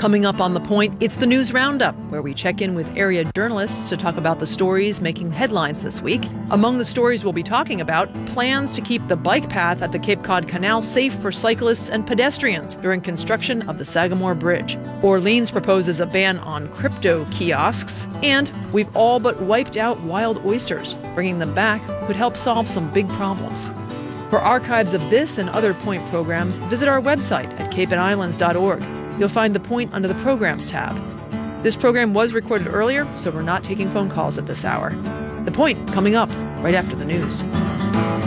Coming up on The Point, it's the News Roundup, where we check in with area journalists to talk about the stories making headlines this week. Among the stories we'll be talking about, plans to keep the bike path at the Cape Cod Canal safe for cyclists and pedestrians during construction of the Sagamore Bridge. Orleans proposes a ban on crypto kiosks. And we've all but wiped out wild oysters. Bringing them back could help solve some big problems. For archives of this and other Point programs, visit our website at capeandislands.org. You'll find The Point under the Programs tab. This program was recorded earlier, so we're not taking phone calls at this hour. The Point coming up right after the news.